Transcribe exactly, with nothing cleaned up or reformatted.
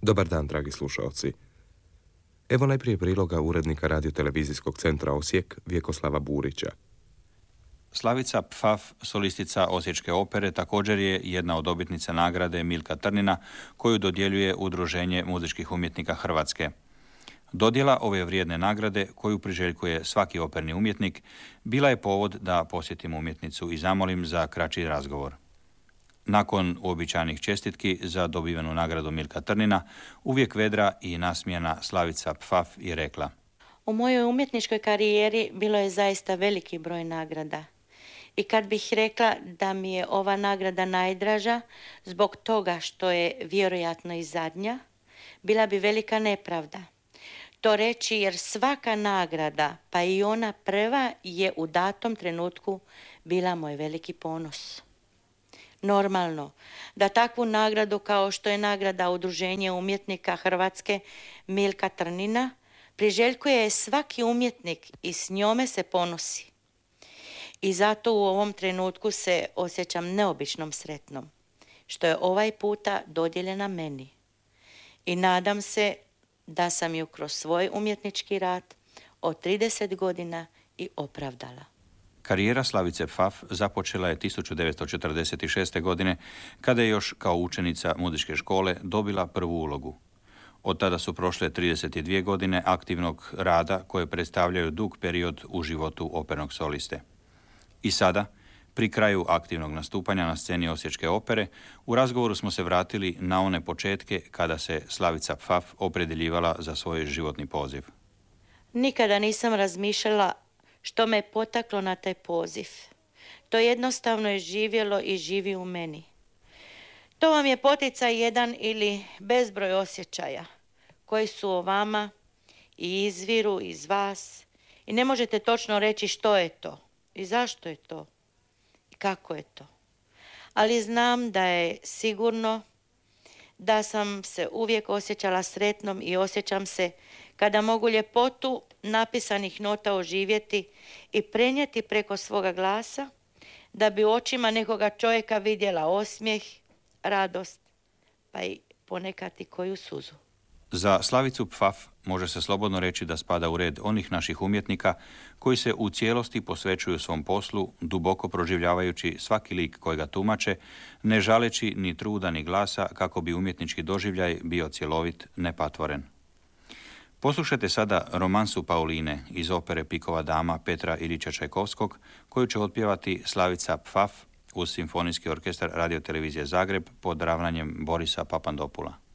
Dobar dan, dragi slušaoci. Evo najprije priloga urednika radiotelevizijskog centra Osijek, Vjekoslava Burića. Slavica Pfaff, solistica Osječke opere, također je jedna od dobitnica nagrade Milka Trnina, koju dodjeljuje Udruženje muzičkih umjetnika Hrvatske. Dodjela ove vrijedne nagrade, koju priželjkuje svaki operni umjetnik, bila je povod da posjetim umjetnicu i zamolim za kraći razgovor. Nakon uobičajenih čestitki za dobivenu nagradu Milka Trnina, uvijek vedra i nasmijana Slavica Pfaff je rekla: U mojoj umjetničkoj karijeri bilo je zaista veliki broj nagrada. I kad bih rekla da mi je ova nagrada najdraža zbog toga što je vjerojatno i zadnja, bila bi velika nepravda. To reći jer svaka nagrada, pa i ona prva, je u datom trenutku bila moj veliki ponos. Normalno da takvu nagradu kao što je nagrada Udruženja umjetnika Hrvatske Milka Trnina priželjkuje svaki umjetnik i s njome se ponosi. I zato u ovom trenutku se osjećam neobičnom sretnom, što je ovaj puta dodijeljena meni. I nadam se da sam ju kroz svoj umjetnički rad od trideset godina i opravdala. Karijera Slavice Pfaff započela je tisuću devetsto četrdeset šeste. godine, kada je još kao učenica muzičke škole dobila prvu ulogu. Od tada su prošle trideset dvije godine aktivnog rada koje predstavljaju dug period u životu opernog soliste. I sada, pri kraju aktivnog nastupanja na sceni Osječke opere, u razgovoru smo se vratili na one početke kada se Slavica Pfaff opredjeljivala za svoj životni poziv. Nikada nisam razmišljala što me je potaklo na taj poziv. To jednostavno je živjelo i živi u meni. To vam je poticaj jedan ili bezbroj osjećaja koji su o vama i izviru iz vas i ne možete točno reći što je to i zašto je to i kako je to. Ali znam da je sigurno da sam se uvijek osjećala sretnom i osjećam se kada mogu ljepotu napisanih nota oživjeti i prenijeti preko svoga glasa, da bi u očima nekoga čovjeka vidjela osmijeh, radost, pa i ponekad i koju suzu. Za Slavicu Pfaff može se slobodno reći da spada u red onih naših umjetnika koji se u cijelosti posvećuju svom poslu, duboko proživljavajući svaki lik kojega tumače, ne žaleći ni truda ni glasa kako bi umjetnički doživljaj bio cjelovit, nepatvoren. Poslušajte sada romansu Pauline iz opere Pikova dama Petra Ilića Čajkovskog, koju će otpjevati Slavica Pfaff uz Simfonijski orkestar radiotelevizije Zagreb pod ravnanjem Borisa Papandopula.